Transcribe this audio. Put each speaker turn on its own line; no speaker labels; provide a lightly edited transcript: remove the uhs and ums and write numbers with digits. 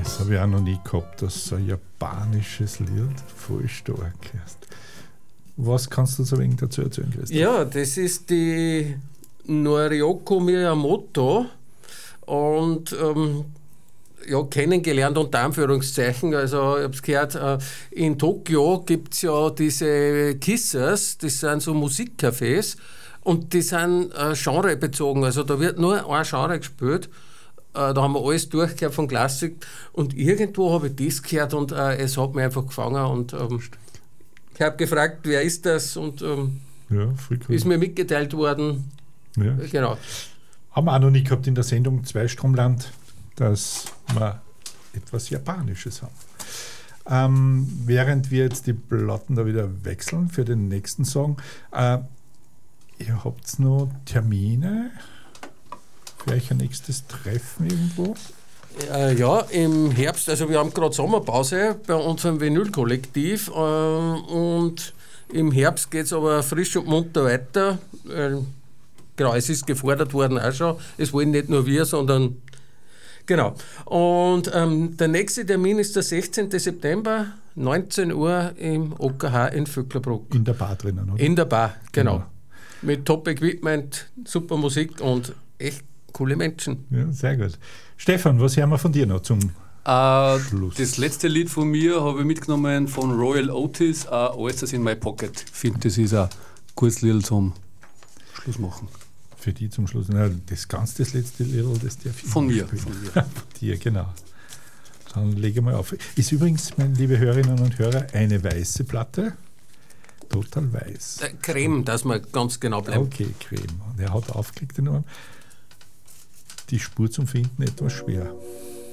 Das habe ich auch noch nie gehabt, dass so ein japanisches Lied voll stark ist. Was kannst du so ein wenig dazu erzählen, Christoph?
Ja, das ist die Noriyoko Miyamoto und kennengelernt unter Anführungszeichen. Also ich habe es gehört, in Tokio gibt es ja diese Kissers, das sind so Musikcafés und die sind genrebezogen. Also da wird nur ein Genre gespielt. Da haben wir alles durchgehört von Klassik und irgendwo habe ich das gehört und es hat mich einfach gefangen und ich habe gefragt, wer ist das und
ja, voll cool.
Ist mir mitgeteilt worden.
Ja.
Genau.
Haben wir auch noch nie gehabt in der Sendung Zweistromland, dass wir etwas Japanisches haben. Während wir jetzt die Platten da wieder wechseln für den nächsten Song, ihr habt noch Termine für euch ein nächstes Treffen irgendwo?
Ja, im Herbst, also wir haben gerade Sommerpause bei unserem Vinyl-Kollektiv und im Herbst geht es aber frisch und munter weiter. Genau, es ist gefordert worden auch schon. Es wollen nicht nur wir, sondern genau. Und der nächste Termin ist der 16. September, 19 Uhr im OKH in Vöcklerbruck.
In der Bar drinnen, oder?
In der Bar, genau. Mit Top-Equipment, super Musik und echt coole Menschen.
Ja, sehr gut. Stefan, was hören wir von dir noch zum Schluss?
Das letzte Lied von mir habe ich mitgenommen von Royal Otis, Alles das in my pocket. Ich finde, das ist ein gutes Lied zum Schluss machen.
Für die zum Schluss. Na, das letzte Lied, das der
Von mir. Von
dir, genau. Dann lege mal auf. Ist übrigens, meine liebe Hörerinnen und Hörer, eine weiße Platte. Total weiß.
Creme, dass man ganz genau bleibt.
Okay, Creme. Und er hat aufgelegt den Arm. Die Spur zum Finden etwas schwer.